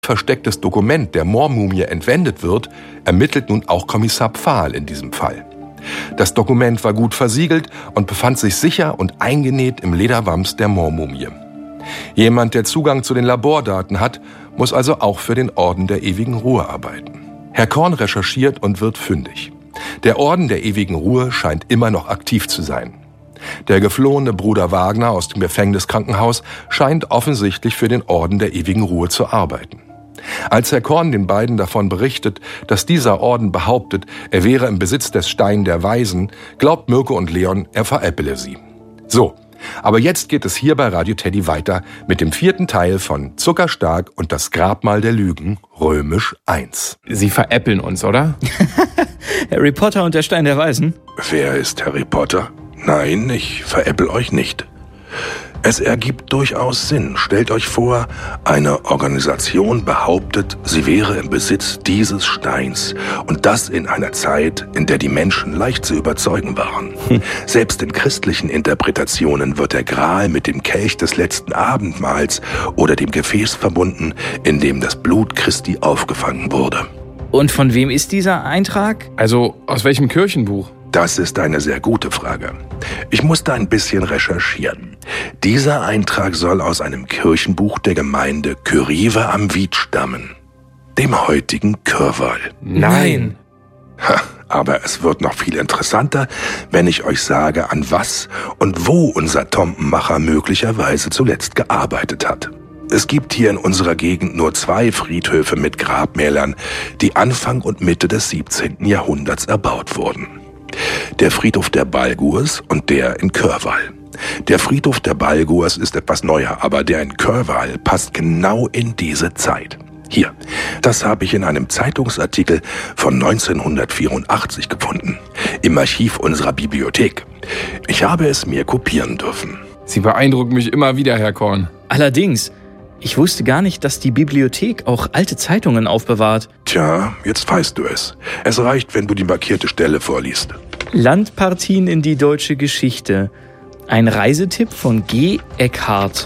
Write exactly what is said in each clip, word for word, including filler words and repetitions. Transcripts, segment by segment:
verstecktes Dokument der Moormumie entwendet wird, ermittelt nun auch Kommissar Pfahl in diesem Fall. Das Dokument war gut versiegelt und befand sich sicher und eingenäht im Lederwams der Moormumie. Jemand, der Zugang zu den Labordaten hat, muss also auch für den Orden der ewigen Ruhe arbeiten. Herr Korn recherchiert und wird fündig. Der Orden der ewigen Ruhe scheint immer noch aktiv zu sein. Der geflohene Bruder Wagner aus dem Gefängniskrankenhaus scheint offensichtlich für den Orden der ewigen Ruhe zu arbeiten. Als Herr Korn den beiden davon berichtet, dass dieser Orden behauptet, er wäre im Besitz des Stein der Weisen, glaubt Mirko und Leon, er veräpple sie. So, aber jetzt geht es hier bei Radio Teddy weiter mit dem vierten Teil von Zuckerstark und das Grabmal der Lügen, römisch eins. Sie veräppeln uns, oder? Harry Potter und der Stein der Weisen? Wer ist Harry Potter? Nein, ich veräppel euch nicht. Es ergibt durchaus Sinn. Stellt euch vor, eine Organisation behauptet, sie wäre im Besitz dieses Steins. Und das in einer Zeit, in der die Menschen leicht zu überzeugen waren. Hm. Selbst in christlichen Interpretationen wird der Gral mit dem Kelch des letzten Abendmahls oder dem Gefäß verbunden, in dem das Blut Christi aufgefangen wurde. Und von wem ist dieser Eintrag? Also aus welchem Kirchenbuch? Das ist eine sehr gute Frage. Ich musste ein bisschen recherchieren. Dieser Eintrag soll aus einem Kirchenbuch der Gemeinde Kyrive am Wied stammen, dem heutigen Kürval. Nein! Ha, aber es wird noch viel interessanter, wenn ich euch sage, an was und wo unser Tompenmacher möglicherweise zuletzt gearbeitet hat. Es gibt hier in unserer Gegend nur zwei Friedhöfe mit Grabmälern, die Anfang und Mitte des siebzehnten Jahrhunderts erbaut wurden. Der Friedhof der Balgurs und der in Kürval. Der Friedhof der Balgurs ist etwas neuer, aber der in Kürval passt genau in diese Zeit. Hier, das habe ich in einem Zeitungsartikel von neunzehnhundertvierundachtzig gefunden, im Archiv unserer Bibliothek. Ich habe es mir kopieren dürfen. Sie beeindrucken mich immer wieder, Herr Korn. Allerdings, ich wusste gar nicht, dass die Bibliothek auch alte Zeitungen aufbewahrt. Tja, jetzt weißt du es. Es reicht, wenn du die markierte Stelle vorliest. Landpartien in die deutsche Geschichte. Ein Reisetipp von G. Eckhardt.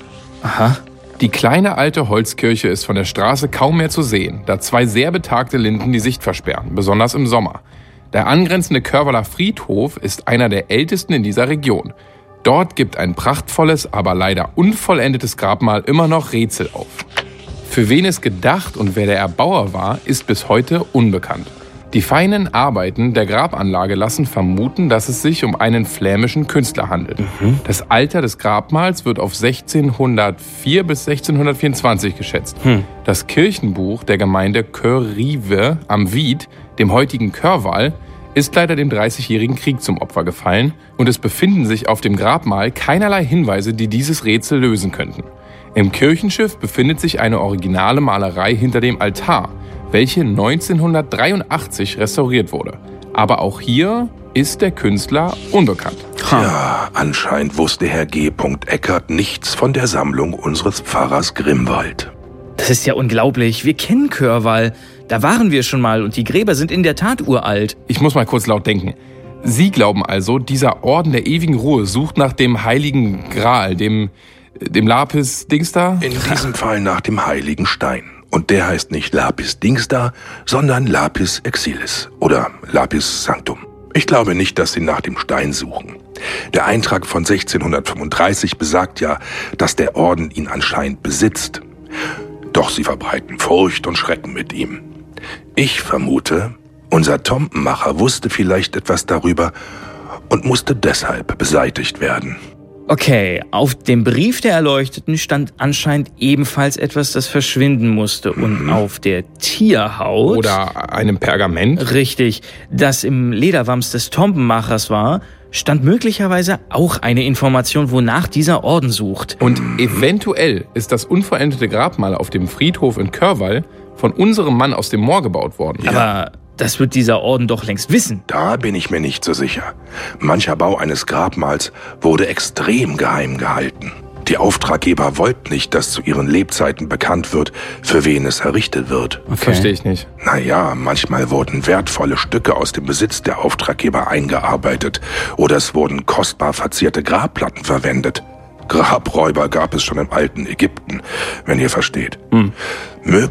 Aha. Die kleine alte Holzkirche ist von der Straße kaum mehr zu sehen, da zwei sehr betagte Linden die Sicht versperren, besonders im Sommer. Der angrenzende Kürvaler Friedhof ist einer der ältesten in dieser Region. Dort gibt ein prachtvolles, aber leider unvollendetes Grabmal immer noch Rätsel auf. Für wen es gedacht und wer der Erbauer war, ist bis heute unbekannt. Die feinen Arbeiten der Grabanlage lassen vermuten, dass es sich um einen flämischen Künstler handelt. Mhm. Das Alter des Grabmals wird auf sechzehnhundertvier bis sechzehnhundertvierundzwanzig geschätzt. Mhm. Das Kirchenbuch der Gemeinde Kyrive am Wied, dem heutigen Kürval, ist leider dem Dreißigjährigen Krieg zum Opfer gefallen und es befinden sich auf dem Grabmal keinerlei Hinweise, die dieses Rätsel lösen könnten. Im Kirchenschiff befindet sich eine originale Malerei hinter dem Altar, welche neunzehnhundertdreiundachtzig restauriert wurde. Aber auch hier ist der Künstler unbekannt. Ja, anscheinend wusste Herr G. Eckert nichts von der Sammlung unseres Pfarrers Grimwald. Das ist ja unglaublich. Wir kennen Kürval. Da waren wir schon mal und die Gräber sind in der Tat uralt. Ich muss mal kurz laut denken. Sie glauben also, dieser Orden der ewigen Ruhe sucht nach dem heiligen Gral, dem, dem Lapis-Dings da? In diesem Fall nach dem heiligen Stein. Und der heißt nicht Lapis-Dings da, sondern Lapis Exilis oder Lapis Sanctum. Ich glaube nicht, dass sie nach dem Stein suchen. Der Eintrag von sechzehnhundertfünfunddreißig besagt ja, dass der Orden ihn anscheinend besitzt. Doch sie verbreiten Furcht und Schrecken mit ihm. Ich vermute, unser Tompenmacher wusste vielleicht etwas darüber und musste deshalb beseitigt werden. Okay, auf dem Brief der Erleuchteten stand anscheinend ebenfalls etwas, das verschwinden musste. Und mhm. auf der Tierhaut... Oder einem Pergament? Richtig, das im Lederwams des Tompenmachers war, stand möglicherweise auch eine Information, wonach dieser Orden sucht. Und eventuell ist das unvollendete Grabmal auf dem Friedhof in Kürval von unserem Mann aus dem Moor gebaut worden. Ja. Aber das wird dieser Orden doch längst wissen. Da bin ich mir nicht so sicher. Mancher Bau eines Grabmals wurde extrem geheim gehalten. Die Auftraggeber wollten nicht, dass zu ihren Lebzeiten bekannt wird, für wen es errichtet wird. Okay. Verstehe ich nicht. Naja, manchmal wurden wertvolle Stücke aus dem Besitz der Auftraggeber eingearbeitet oder es wurden kostbar verzierte Grabplatten verwendet. Grabräuber gab es schon im alten Ägypten, wenn ihr versteht. Hm.